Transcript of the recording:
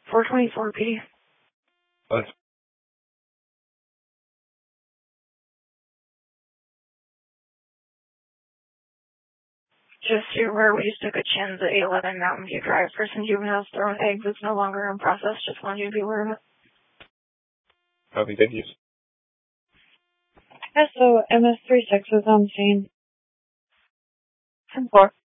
424P. What? Just where we took a chance at 811 Mountain View Drive. Person juveniles throwing eggs is no longer in process. Just wanted you to be aware of it. Copy, thank you. SO MS36 is on scene. 10-4.